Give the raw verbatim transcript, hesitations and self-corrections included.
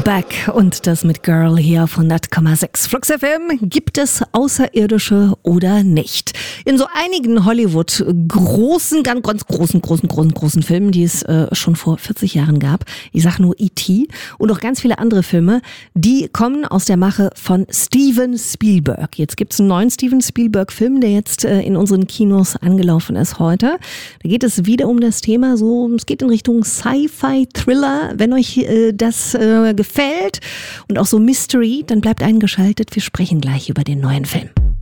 Back und das mit Girl hier von hundert Komma sechs. Flux F M, gibt es Außerirdische oder nicht? In so einigen Hollywood großen, ganz, ganz großen, großen, großen, großen Filmen, die es äh, schon vor vierzig Jahren gab, ich sag nur E T und auch ganz viele andere Filme, die kommen aus der Mache von Steven Spielberg. Jetzt gibt es einen neuen Steven Spielberg-Film, der jetzt äh, in unseren Kinos angelaufen ist heute. Da geht es wieder um das Thema, so es geht in Richtung Sci-Fi-Thriller. Wenn euch äh, das äh, gefällt und auch so Mystery, dann bleibt eingeschaltet. Wir sprechen gleich über den neuen Film.